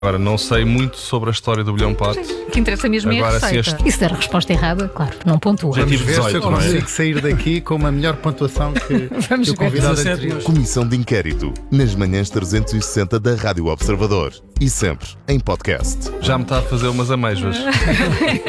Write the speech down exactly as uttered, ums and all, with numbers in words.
Agora, não sei muito sobre a história do Bilhão Pato. O que interessa mesmo Agora, é a se receita. este- E se der a resposta errada, claro, não pontua. Já Vamos tive ver se eu dezoito, não é? consigo sair daqui com uma melhor pontuação que, Vamos que o ver. convidado dezassete, anterior. Comissão de Inquérito, nas manhãs trezentos e sessenta da Rádio Observador. E sempre em podcast. Já me está a fazer umas amêijoas.